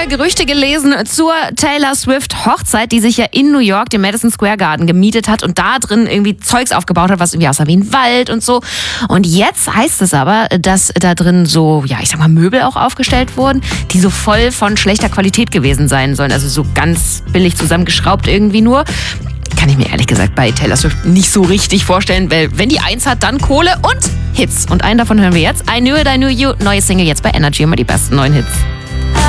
Gerüchte gelesen zur Taylor Swift Hochzeit, die sich ja in New York, dem Madison Square Garden, gemietet hat und da drin irgendwie Zeugs aufgebaut hat, was irgendwie aussah wie ein Wald und so. Und jetzt heißt es aber, dass da drin so, ja, ich sag mal, Möbel auch aufgestellt wurden, die so voll von schlechter Qualität gewesen sein sollen. Also so ganz billig zusammengeschraubt irgendwie nur. Kann ich mir ehrlich gesagt bei Taylor Swift nicht so richtig vorstellen, weil wenn die eins hat, dann Kohle und Hits. Und einen davon hören wir jetzt. I Knew It, I Knew You. Neue Single jetzt bei Energy, immer die besten neuen Hits.